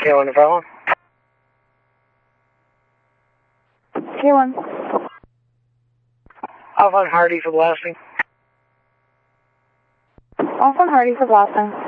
K1 Development. K1. Alpha and Hardy for blasting. Alpha and Hardy for blasting.